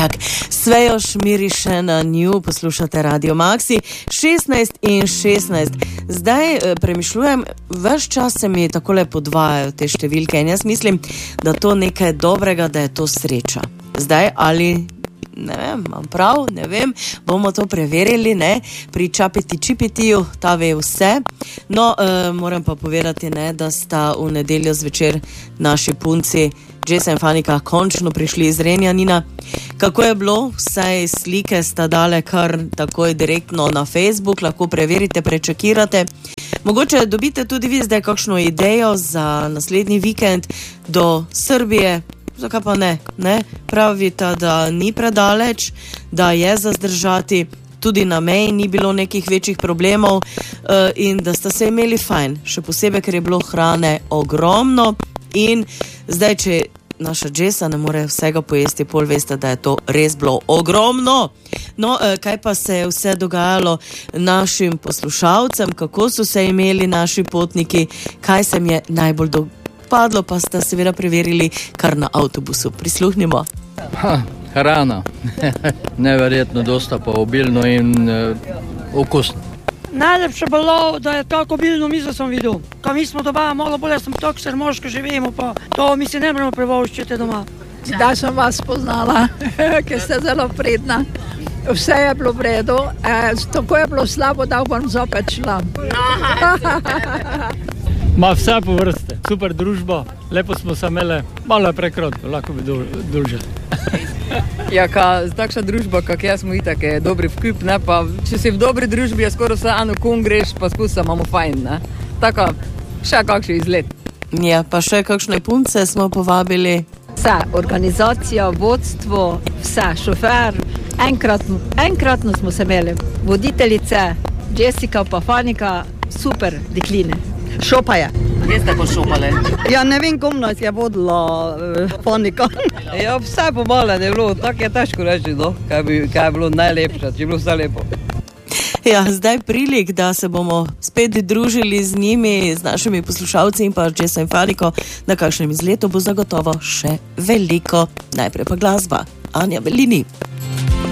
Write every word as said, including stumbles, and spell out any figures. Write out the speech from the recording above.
ponedeljak. Svejo šmiriše na nju, poslušate Radio Maxi, šestnajst in šestnajst. Zdaj eh, premišljujem, ves čas se mi takole podvajajo te številke in jaz mislim, da to nekaj dobrega, da je to sreča. Zdaj ali... Ne vem, imam prav, ne vem, bomo to preverili, ne, pri Čapeti Čipetiju, ta ve vse. No, e, moram pa povedati, ne, da sta v nedeljo zvečer naši punci Jessa in Fanika končno prišli iz Renjanina. Kako je bilo? Vsaj slike sta dale kar takoj direktno na Facebook, lahko preverite, prečekirate. Mogoče dobite tudi vi zdaj kakšno idejo za naslednji vikend do Srbije. Zakaj pa ne, ne? Pravite, da ni predaleč, da je za zdržati, tudi na meji ni bilo nekih večjih problemov uh, in da sta se imeli fajn, še posebej, ker je bilo hrane ogromno in zdaj, če naša Jessa ne more vsega pojesti, pol veste, da je to res bilo ogromno. No, uh, kaj pa se je vse dogajalo našim poslušalcem, kako so se imeli naši potniki, kaj se mi je najbolj dogajalo? Padlo pa sta seveda preverili kar na avtobusu. Prisluhnimo. Ha, hrana. Neverjetno dosta pa obilno in uh, okusno. Najlepše bilo, da je tako obilno mizo sem videl. Ko mi smo doma, malo bolje sem tako, ker moško živimo, pa to mi si ne moremo privoščiti doma. Da sem vas poznala, ker ste zelo predna. Vse je bilo v redu, e, tako je bilo slabo, da bom zopet šla. Ma vse po vrste, super družba, lepo smo se imeli, malo je prekratko, lahko bi družili. Ja, ka, takšna družba, kak jaz smo itak, je dobri vkup, ne, pa če si v dobri družbi, je skoro se eno kun greš, pa spusa imamo fajn, ne. Tako, še kakšen izlet. Ja, pa še kakšne punce smo povabili. Vse, organizacija, vodstvo, vse, šofer, enkratno, enkratno smo se imeli. Voditeljice, Jessica pa Fanika, super dekline. Šopa je. Kje ste pa šopale? Ja, ne vem, kom nas je vodila uh, Fanika. Ja, vse pomalo je bilo, tako je težko reči, no, kaj, bi, kaj je bilo najlepše, če je bilo vse lepo. Ja, zdaj prilik, da se bomo spet družili z njimi, z našimi poslušalci in pa Jessa in Faniko na kakšnem izletu bo zagotovo še veliko. Najprej pa glasba. Anja Belini.